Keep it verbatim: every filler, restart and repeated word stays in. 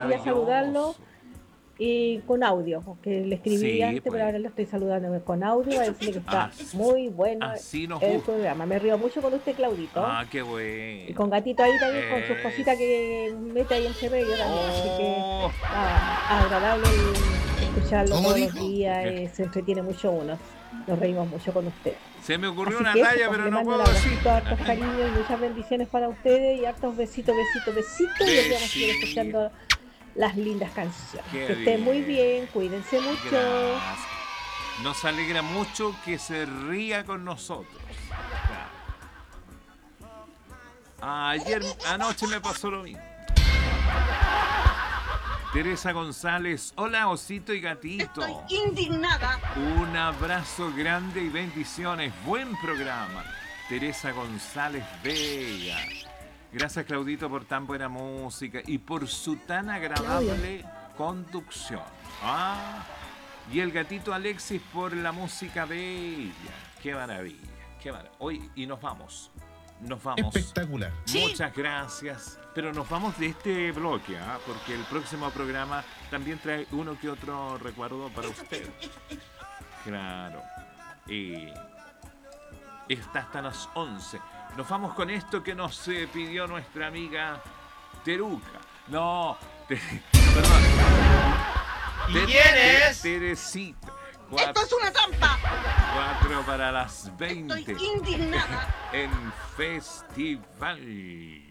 quería saludarlo maravilloso. y con audio, porque le escribí Sí, antes, pero pues. ahora lo estoy saludando con audio para decirle que está As- muy bueno así nos el gusta. programa. Me río mucho con usted, Claudito. Ah, qué Y bueno. con Gatito ahí también con sus cositas Es. que mete ahí entre medio también. Así que Oh, nada, agradable el escucharlo ¿Cómo todos los dijo? días. que- Eh, se entretiene mucho uno. Nos reímos mucho con usted. se me ocurrió Así una que eso, talla, pues pero le no mando un puedo decir. abracito, hartos cariños y muchas bendiciones para ustedes y hartos besitos, besitos, besitos. Y aquí vamos a seguir Besí. escuchando las lindas canciones. Que Qué estén muy bien, bien. cuídense mucho. Gracias. Nos alegra mucho que se ría con nosotros. Claro. Ayer, anoche me pasó lo mismo. Teresa González, hola osito y gatito. Estoy indignada. Un abrazo grande y bendiciones. Buen programa. Teresa González Vega. Gracias Claudito por tan buena música y por su tan agradable conducción. Ah, y el gatito Alexis por la música bella. Qué maravilla. Qué maravilla. Hoy y nos vamos. Nos vamos. Espectacular. Muchas gracias. Pero nos vamos de este bloque, ¿ah? Porque el próximo programa también trae uno que otro recuerdo para usted. Claro. Y está hasta las once. Nos vamos con esto que nos eh, pidió nuestra amiga Teruca. No, te- perdón. ¿Y Te- quién te- es? Teresita. ¡Esto Cuatro, es una trampa! cuatro para las Estoy veinte indignada. en Festival.